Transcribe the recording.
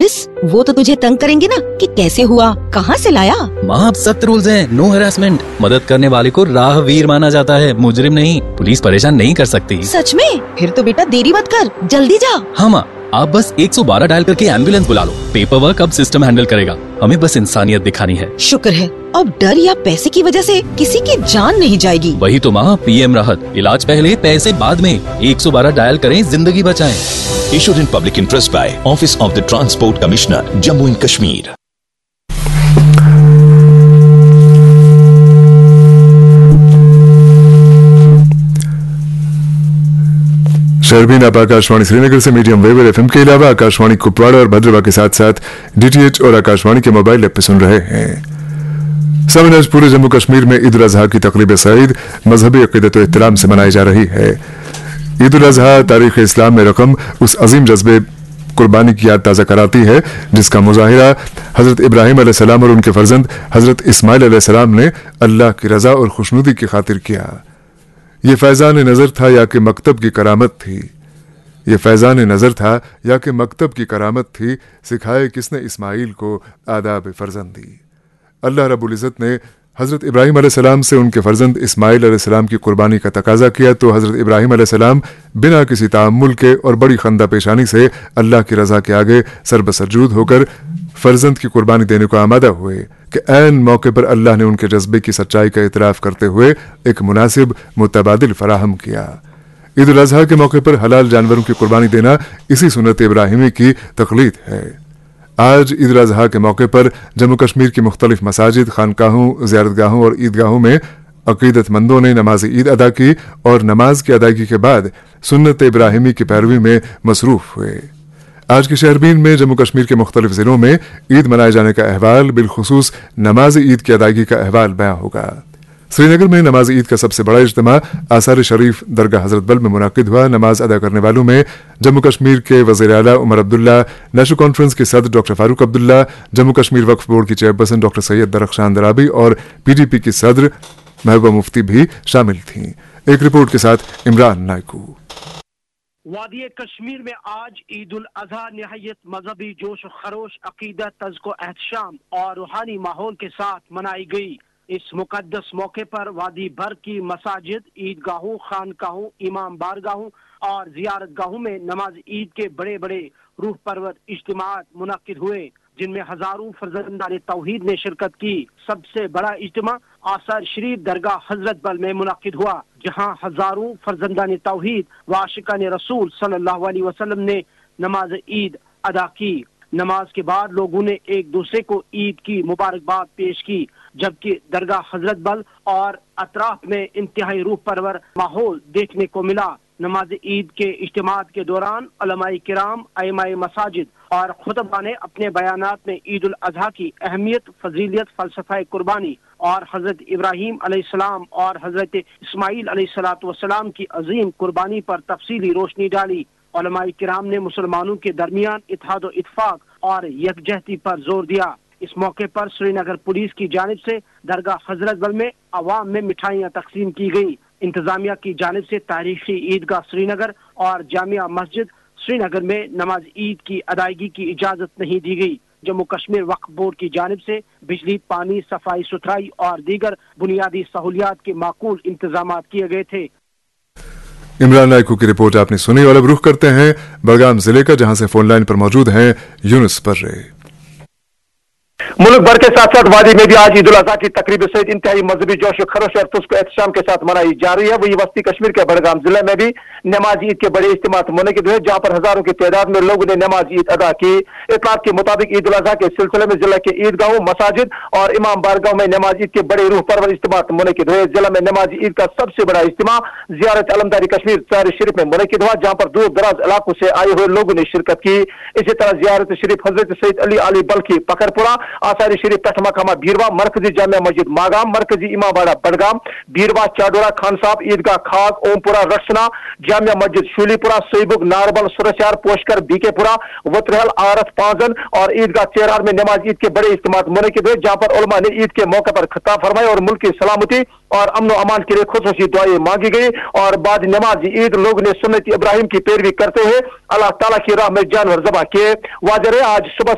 Police वो तो तुझे तंग करेंगे ना कि कैसे हुआ, कहाँ से लाया। माँ अब सख्त रूल्स हैं, नो हैरेसमेंट। मदद करने वाले को राहवीर माना जाता है, मुजरिम नहीं। पुलिस परेशान नहीं कर सकती। सच में? फिर तो बेटा देरी मत कर, जल्दी जा। हाँ माँ, आप बस 112 डायल करके एम्बुलेंस बुला लो। पेपर वर्क अब सिस्टम हैंडल करेगा, हमें बस इंसानियत दिखानी है। शुक्र है, अब डर या पैसे की वजह से किसी की जान नहीं जाएगी। वही तो माँ, PM राहत, इलाज पहले पैसे बाद में। 112 डायल करें, जिंदगी बचाएं। Issued in public interest by Office of the Transport Commissioner, Jammu and Kashmir. शहरबीन आप आकाशवाणी श्रीनगर से मीडियम वेव और FM के अलावा आकाशवाणी कुपवाड़ा और भद्रवा के साथ साथ DTH और आकाशवाणी के मोबाइल ऐप पे सुन रहे हैं। सामने आज पूरे जम्मू कश्मीर में ईद उल अजहा की तकरीब सईद मजहबी अकीदत और एहतराम से मनाई जा रही है। ईद उल अजहा तारीख इस्लाम में रकम उस अजीम जज्बे कुर्बानी की याद ताज़ा कराती है जिसका मुजाहिरा हजरत इब्राहिम अलैहिस्सलाम और उनके फर्जंद हजरत इस्माइल अलैहिस्सलाम ने अल्लाह की रजा और खुशनुदी की खातिर किया। ये फैज़ान नज़र था या कि मकतब की करामत थी, ये फैज़ान नज़र था या कि मकतब की करामत थी, सिखाए किसने इस्माइल को आदाब फर्जंदी। अल्लाह रब्बुल इज़्ज़त ने हज़रत इब्राहिम अलैहिस्सलाम से उनके फर्जंद इस्माइल अलैहिस्सलाम की कुर्बानी का तकाजा किया तो हज़रत इब्राहिम अलैहिस्सलाम बिना किसी ताअम्मुल के और बड़ी खंदा पेशानी से अल्लाह की रज़ा के आगे सरबसजूद होकर फर्जंद की कुर्बानी देने को आमादा हुए कि ऐन मौके पर अल्लाह ने उनके जज्बे की सच्चाई का इतराफ़ करते हुए एक मुनासिब मुतबादिल फराहम किया। ईद उल अज़हा के मौके पर हलाल जानवरों की कुर्बानी देना इसी सुन्नत इब्राहिमी की तक़लीद है। आज ईद उल अज़हा के मौके पर जम्मू कश्मीर की मुख्तलिफ मसाजिद, खानकाहों, ज़ियारतगाहों और ईदगाहों में अक़ीदतमंदों ने नमाज ईद अदा की और नमाज की अदायगी के बाद सुन्नत इब्राहिमी की पैरवी में मसरूफ़ हुए। आज के शहरबीन में जम्मू कश्मीर के मुख्तलिफ ज़िलों में ईद मनाए जाने का अहवाल, बिलखुसूस नमाज ईद की अदायगी का अहवाल बयां होगा। श्रीनगर में नमाज ईद का सबसे बड़ा इज्तिमा आसार शरीफ दरगाह हजरत बल में मुनाकिद हुआ। नमाज अदा करने वालों में जम्मू कश्मीर के वज़ीर आला उमर अब्दुल्ला, नेशनल कॉन्फ्रेंस के सदर डॉक्टर फारूक अब्दुल्ला, जम्मू कश्मीर वक्फ बोर्ड की चेयरपर्सन डॉक्टर सैयद दरख्शान दराबी और PDP की सदर महबूबा मुफ्ती भी शामिल थीं। एक रिपोर्ट के साथ इमरान नायकू। वादी कश्मीर में आज ईद उल अजहा निहायत मजहबी जोश खरोश, अकीदत, तज़्को एहतशाम और रूहानी माहौल के साथ मनाई गई। इस मुकद्दस मौके पर वादी भर की मसाजिद, ईदगाहों, खानकाहों, इमाम बारगाहों और जियारतगाहों में नमाज ईद के बड़े बड़े रूह परवर इज्तिमात मुनक्किद हुए जिनमें हजारों फर्जंदान तौहीद ने शिरकत की। सबसे बड़ा इज्तिमा आसार शरीफ दरगाह हजरत बल में मुनक्किद हुआ जहां हजारों फर्जंदान तौहीद व आशिकान रसूल सल्लल्लाहु अलैहि वसल्लम ने नमाज ईद अदा की। नमाज के बाद लोगों ने एक दूसरे को ईद की मुबारकबाद पेश की जबकि दरगाह हजरत बल और अतराफ में इंतहाई रूह परवर माहौल देखने को मिला। नमाज ईद के इज्तिमात के दौरान उलमाए किराम, अइमाए मसाजिद और खुतबा ने अपने बयानात में ईद उल अजहा की अहमियत, फजीलियत, फलसफा कुर्बानी और हजरत इब्राहीम अलैहिस्सलाम और हजरत इस्माइल अलैहिस्सलाम की अजीम कुर्बानी पर तफसीली रोशनी डाली। उलमाए किराम ने मुसलमानों के दरमियान इत्तेहाद व इत्तफाक और यकजहती पर जोर दिया। इस मौके पर श्रीनगर पुलिस की जानिब से दरगाह हजरत बल में अवाम में मिठाइयाँ तकसीम की गई। इंतजामिया की जानिब से तारीखी ईदगाह श्रीनगर और जामिया मस्जिद श्रीनगर में नमाज ईद की अदायगी की इजाजत नहीं दी गई। जम्मू कश्मीर वक्फ बोर्ड की जानिब से बिजली, पानी, सफाई सुथराई और दीगर बुनियादी सहूलियात के माकूल इंतजाम किए गए थे। इमरान नायकू की रिपोर्ट आपने सुनी और अब रुख करते हैं बड़गाम जिले का जहां से फोन लाइन पर मौजूद हैं यूनुस पर्रे। मुल्क भर के साथ साथ वादी में भी आज ईद उल अजहा की तकरीब सहित इंतहाई मजहबी जोश खरोश और तुस्को एहतशाम के साथ मनाई जा रही है। वही वस्ती कश्मीर के बड़गाम जिले में भी नमाज ईद के बड़े इज्तिमात मुनक्किद हुए जहां पर हजारों की तादाद में लोगों ने नमाज ईद अदा की। इत्तलात के मुताबिक ईद उल अजहा के सिलसिले में जिले के ईदगाहों, मसाजिद और इमाम बारगाहों में नमाज ईद के बड़े रूह परवर इज्तिमात मुनक्किद हुए। जिले में नमाज ईद का सबसे बड़ा इज्तिमा ज़ियारत अलमदारी कश्मीर ज़ाहिर शरीफ में मुनक्किद हुआ जहां पर दूर दराज इलाकों से आए हुए लोगों ने शिरकत की। इसी तरह ज़ियारत शरीफ हजरत सैयद अली आली बल्खी पकरपुरा, आसारी शरीफ मकामा भीरवा, मरकजी जामिया मस्जिद मागाम, मरकजी इमामबाड़ा बडगाम, भीरवा, चाडोरा, खान साहब ईदगाह खाग, ओमपुरा, रसना, जामिया मस्जिद शूलीपुरा, सोईबुग, नारबल, सुरस्यार, पोशकर, बीकेपुरा, वत्रहल, आरस, पांजन और ईदगाह चेरार में नमाज ईद के बड़े इज्तिमात मुनक्किद हुए जहां पर उलमा ने ईद के मौके पर खिताब फरमाए और मुल्क की सलामती और अमन अमान के लिए खुसूसी दुआएं मांगी गई और बाद नमाज ईद लोग ने सुन्नत इब्राहिम की पैरवी करते हुए अल्लाह ताला की राह में जानवर ज़बह किए। वाज़ेह आज सुबह